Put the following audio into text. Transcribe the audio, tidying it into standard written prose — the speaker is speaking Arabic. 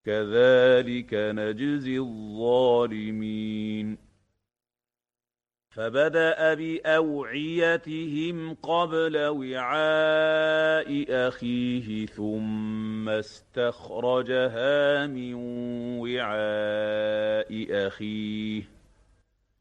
كذلك نجزي الظالمين فبدأ بأوعيتهم قبل وعاء أخيه ثم استخرجها من وعاء أخيه